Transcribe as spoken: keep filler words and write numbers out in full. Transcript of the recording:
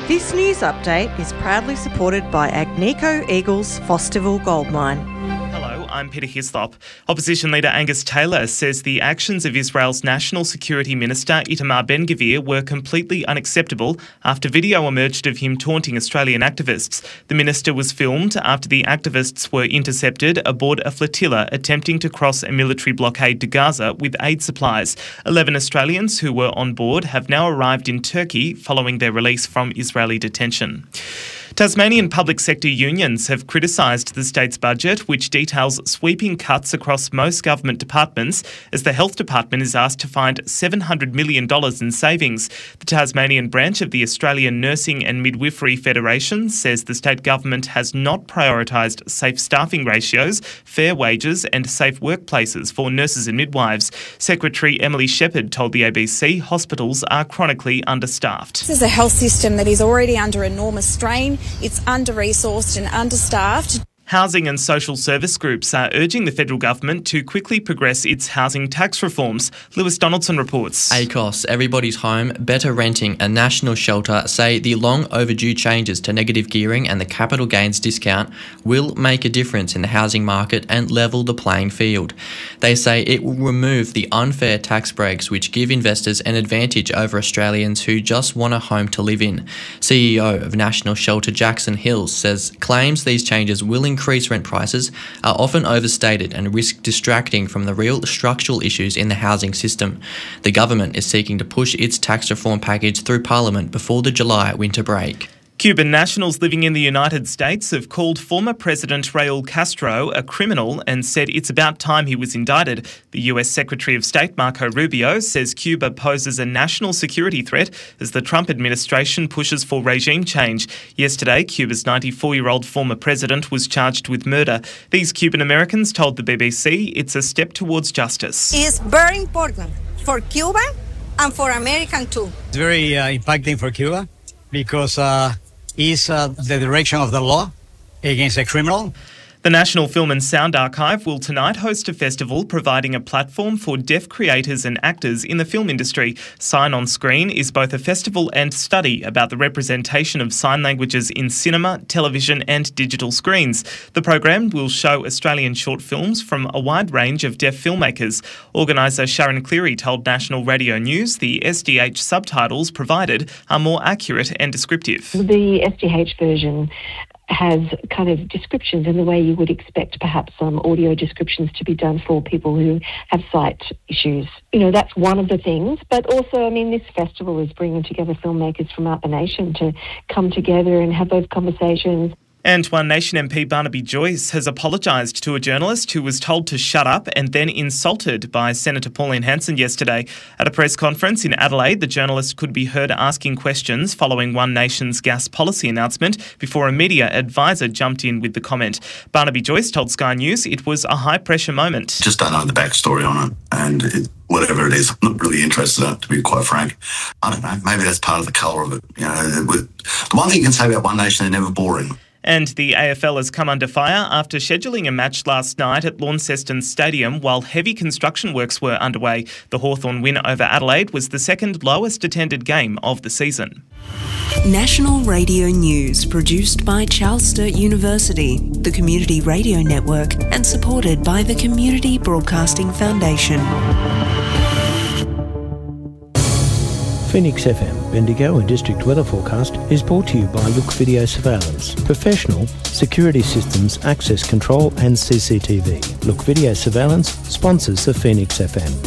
This news update is proudly supported by Agnico Eagles Fosterville Gold Mine. Hello, I'm Peter Hislop. Opposition leader Angus Taylor says the actions of Israel's National Security Minister Itamar Ben-Gvir were completely unacceptable after video emerged of him taunting Australian activists. The minister was filmed after the activists were intercepted aboard a flotilla attempting to cross a military blockade to Gaza with aid supplies. Eleven Australians who were on board have now arrived in Turkey following their release from Israeli detention. Tasmanian public sector unions have criticised the state's budget, which details sweeping cuts across most government departments, as the Health Department is asked to find seven hundred million dollars in savings. The Tasmanian branch of the Australian Nursing and Midwifery Federation says the state government has not prioritised safe staffing ratios, fair wages and safe workplaces for nurses and midwives. Secretary Emily Shepherd told the A B C hospitals are chronically understaffed. This is a health system that is already under enormous strain. It's under-resourced and understaffed. Housing and social service groups are urging the federal government to quickly progress its housing tax reforms. Lewis Donaldson reports. A C O S, Everybody's Home, Better Renting and National Shelter say the long overdue changes to negative gearing and the capital gains discount will make a difference in the housing market and level the playing field. They say it will remove the unfair tax breaks which give investors an advantage over Australians who just want a home to live in. C E O of National Shelter Jackson Hills says claims these changes will increase rent prices are often overstated and risk distracting from the real structural issues in the housing system. The government is seeking to push its tax reform package through Parliament before the July winter break. Cuban nationals living in the United States have called former President Raul Castro a criminal and said it's about time he was indicted. The U S Secretary of State Marco Rubio says Cuba poses a national security threat as the Trump administration pushes for regime change. Yesterday, Cuba's ninety-four-year-old former president was charged with murder. These Cuban Americans told the B B C it's a step towards justice. It's very important for Cuba and for American too. It's very uh, impacting for Cuba because uh, is uh, the direction of the law against a criminal. The National Film and Sound Archive will tonight host a festival providing a platform for deaf creators and actors in the film industry. Sign on Screen is both a festival and study about the representation of sign languages in cinema, television and digital screens. The program will show Australian short films from a wide range of deaf filmmakers. Organiser Sharon Cleary told National Radio News the S D H subtitles provided are more accurate and descriptive. The S D H version has kind of descriptions in the way you would expect perhaps some audio descriptions to be done for people who have sight issues. You know, that's one of the things. But also, I mean, this festival is bringing together filmmakers from out the nation to come together and have those conversations. And One Nation M P Barnaby Joyce has apologised to a journalist who was told to shut up and then insulted by Senator Pauline Hanson yesterday. At a press conference in Adelaide, the journalist could be heard asking questions following One Nation's gas policy announcement before a media advisor jumped in with the comment. Barnaby Joyce told Sky News it was a high-pressure moment. Just don't know the backstory on it, and it, whatever it is, I'm not really interested in it, to be quite frank. I don't know, maybe that's part of the colour of it. You know, the one thing you can say about One Nation, they're never boring. And the A F L has come under fire after scheduling a match last night at Launceston Stadium while heavy construction works were underway. The Hawthorn win over Adelaide was the second lowest attended game of the season. National Radio News, produced by Charles Sturt University, the Community Radio Network, and supported by the Community Broadcasting Foundation. Phoenix F M, Bendigo and District Weather Forecast is brought to you by Look Video Surveillance. Professional, security systems, access control and C C T V. Look Video Surveillance sponsors the Phoenix F M.